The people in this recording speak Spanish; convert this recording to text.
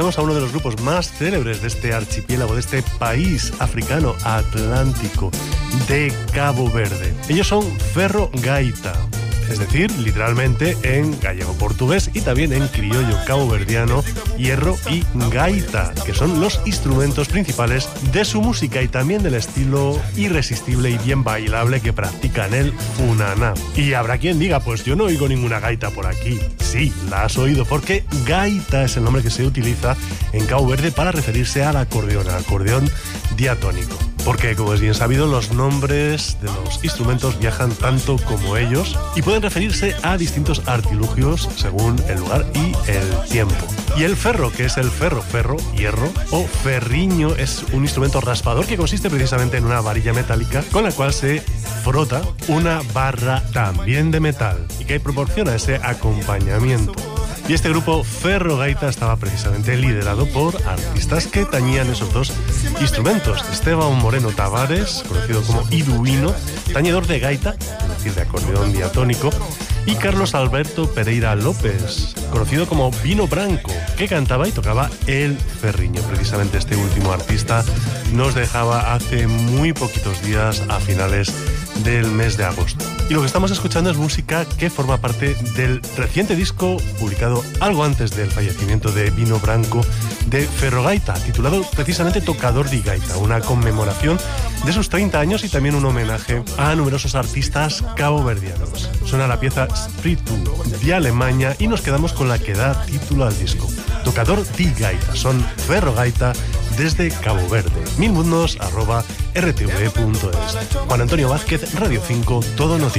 escuchamos a uno de los grupos más célebres de este archipiélago, de este país africano atlántico de Cabo Verde. Ellos son Ferro Gaita, es decir, literalmente en gallego-portugués y también en criollo caboverdiano, hierro y gaita, que son los instrumentos principales de su música y también del estilo irresistible y bien bailable que practican el funaná. Y habrá quien diga, pues yo no oigo ninguna gaita por aquí. Sí, la has oído, porque gaita es el nombre que se utiliza en Cabo Verde para referirse al acordeón diatónico. Porque, como es bien sabido, los nombres de los instrumentos viajan tanto como ellos y pueden referirse a distintos artilugios según el lugar y el tiempo. Y el ferro, que es el ferro, hierro, o ferriño, es un instrumento raspador que consiste precisamente en una varilla metálica con la cual se frota una barra también de metal y que proporciona ese acompañamiento. Y este grupo Ferro Gaita estaba precisamente liderado por artistas que tañían esos dos instrumentos. Esteban Moreno Tavares, conocido como Iduino, tañedor de gaita, es decir, de acordeón diatónico, y Carlos Alberto Pereira López, conocido como Vino Branco, que cantaba y tocaba el ferriño. Precisamente este último artista nos dejaba hace muy poquitos días, a finales del mes de agosto. Y lo que estamos escuchando es música que forma parte del reciente disco publicado algo antes del fallecimiento de Vino Branco de Ferro Gaita, titulado precisamente Tocador di Gaita, una conmemoración de sus 30 años y también un homenaje a numerosos artistas caboverdianos. Suena la pieza Spiritu de Alemania y nos quedamos con la que da título al disco. Tocador di Gaita, son Ferro Gaita desde Cabo Verde. milmundos@rtv.es. Juan Antonio Vázquez, Radio 5, Todo Noticias.